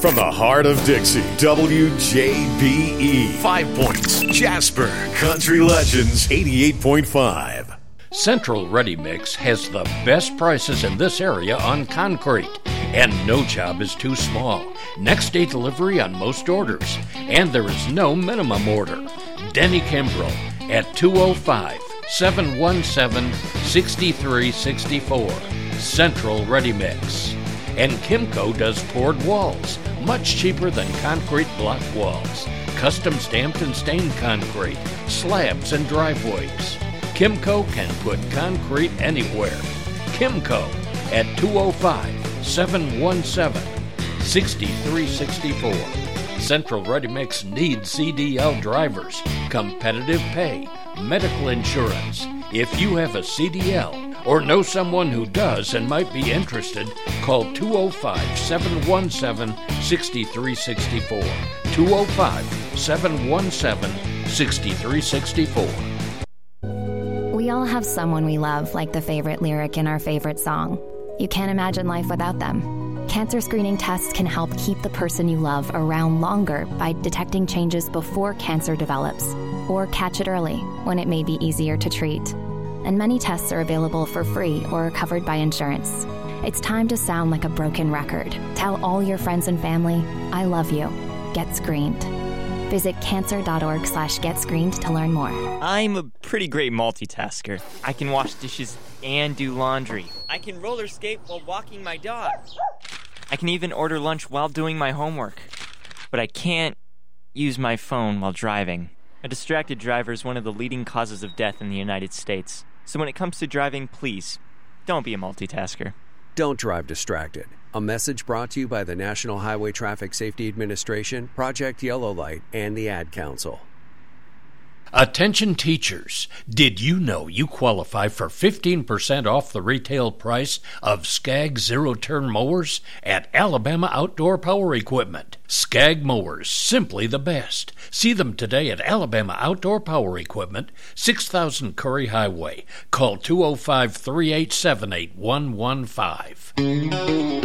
From the heart of Dixie, WJBE. 5 Points, Jasper. Country Legends, 88.5. Central Ready Mix has the best prices in this area on concrete, and no job is too small. Next day delivery on most orders, and there is no minimum order. Denny Kimbrell at 205-717-6364. Central Ready Mix. And Kimco does poured walls, much cheaper than concrete block walls. Custom stamped and stained concrete, slabs and driveways. Kimco can put concrete anywhere. Kimco at 205-717-6364. Central Ready Mix needs CDL drivers, competitive pay, medical insurance. If you have a CDL or know someone who does and might be interested, call 205-717-6364. 205-717-6364. We all have someone we love, like the favorite lyric in our favorite song. You can't imagine life without them. Cancer screening tests can help keep the person you love around longer by detecting changes before cancer develops, or catch it early when it may be easier to treat. And many tests are available for free or are covered by insurance. It's time to sound like a broken record. Tell all your friends and family, I love you. Get screened. Visit cancer.org/getscreened to learn more. I'm a pretty great multitasker. I can wash dishes and do laundry. I can roller skate while walking my dog. I can even order lunch while doing my homework. But I can't use my phone while driving. A distracted driver is one of the leading causes of death in the United States. So when it comes to driving, please, don't be a multitasker. Don't drive distracted. A message brought to you by the National Highway Traffic Safety Administration, Project Yellow Light, and the Ad Council. Attention teachers, did you know you qualify for 15% off the retail price of Skag zero-turn mowers at Alabama Outdoor Power Equipment? Skag mowers, simply the best. See them today at Alabama Outdoor Power Equipment, 6000 Curry Highway. Call 205-387-8115.